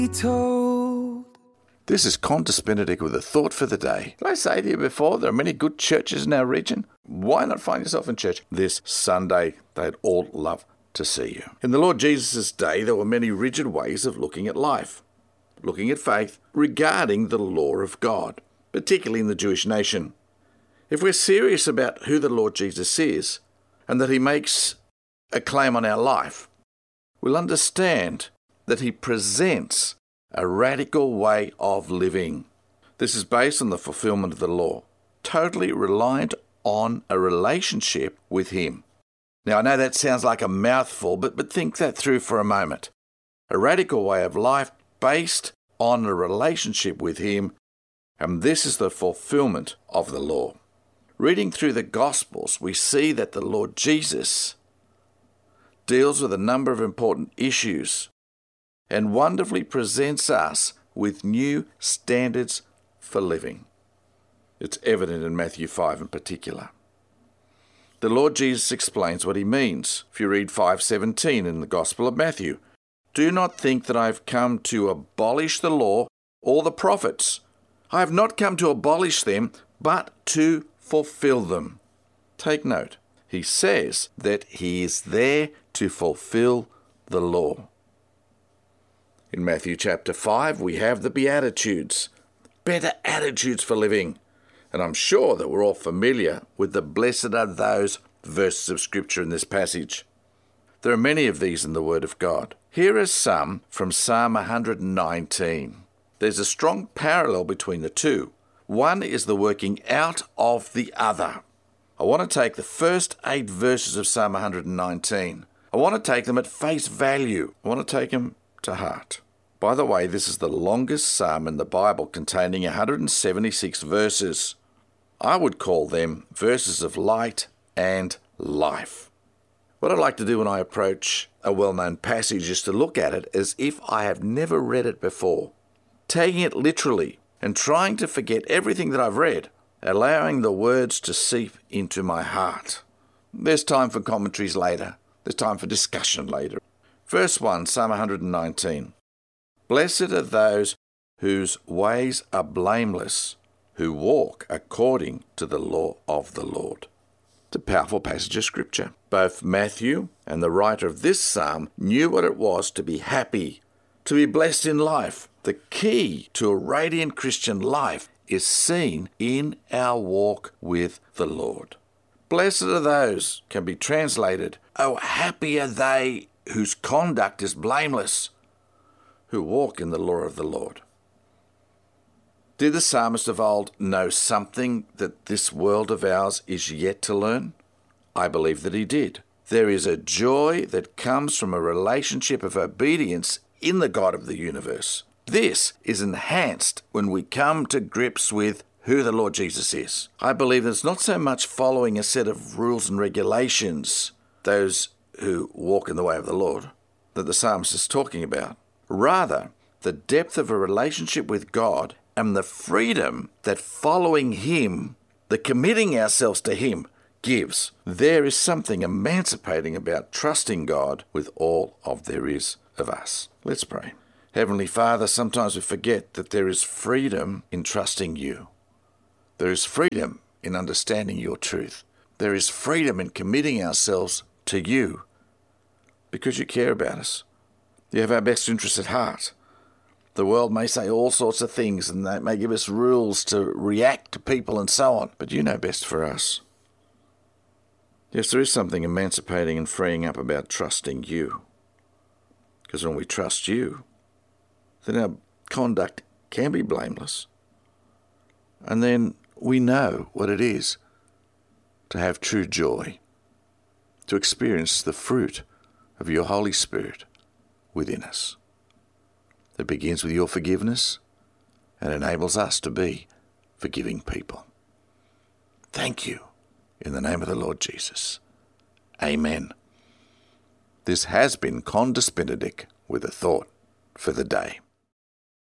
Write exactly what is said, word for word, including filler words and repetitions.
Told. This is Qantas Benedict with a thought for the day. Did I say to you before, there are many good churches in our region? Why not find yourself in church this Sunday? They'd all love to see you. In the Lord Jesus' day, there were many rigid ways of looking at life, looking at faith, regarding the law of God, particularly in the Jewish nation. If we're serious about who the Lord Jesus is, and that he makes a claim on our life, we'll understand that he presents a radical way of living. This is based on the fulfillment of the law, totally reliant on a relationship with him. Now, I know that sounds like a mouthful, but, but think that through for a moment. A radical way of life based on a relationship with him, and this is the fulfillment of the law. Reading through the Gospels, we see that the Lord Jesus deals with a number of important issues and wonderfully presents us with new standards for living. It's evident in Matthew five in particular. The Lord Jesus explains what he means. If you read five seventeen in the Gospel of Matthew, "Do not think that I have come to abolish the law or the prophets. I have not come to abolish them, but to fulfill them." Take note. He says that he is there to fulfill the law. In Matthew chapter five, we have the Beatitudes, better attitudes for living. And I'm sure that we're all familiar with the blessed are those verses of Scripture in this passage. There are many of these in the Word of God. Here are some from Psalm one nineteen. There's a strong parallel between the two. One is the working out of the other. I want to take the first eight verses of Psalm one nineteen. I want to take them at face value. I want to take them to heart. By the way, this is the longest psalm in the Bible, containing one hundred seventy-six verses. I would call them verses of light and life. What I'd like to do when I approach a well-known passage is to look at it as if I have never read it before, taking it literally and trying to forget everything that I've read, allowing the words to seep into my heart. There's time for commentaries later. There's time for discussion later. Verse one, Psalm one nineteen. "Blessed are those whose ways are blameless, who walk according to the law of the Lord." It's a powerful passage of Scripture. Both Matthew and the writer of this psalm knew what it was to be happy, to be blessed in life. The key to a radiant Christian life is seen in our walk with the Lord. Blessed are those can be translated, "Oh, happy are they whose conduct is blameless, who walk in the law of the Lord." Did the psalmist of old know something that this world of ours is yet to learn? I believe that he did. There is a joy that comes from a relationship of obedience in the God of the universe. This is enhanced when we come to grips with who the Lord Jesus is. I believe it's not so much following a set of rules and regulations, those who walk in the way of the Lord, that the psalmist is talking about. Rather, the depth of a relationship with God and the freedom that following him, the committing ourselves to him, gives. There is something emancipating about trusting God with all of there is of us. Let's pray. Heavenly Father, sometimes we forget that there is freedom in trusting you. There is freedom in understanding your truth. There is freedom in committing ourselves to you because you care about us. You have our best interests at heart. The world may say all sorts of things and they may give us rules to react to people and so on, but you know best for us. Yes, there is something emancipating and freeing up about trusting you. Because when we trust you, then our conduct can be blameless. And then we know what it is to have true joy, to experience the fruit of your Holy Spirit within us. It begins with your forgiveness and enables us to be forgiving people. Thank you in the name of the Lord Jesus. Amen. This has been Qantas Benedict with a thought for the day.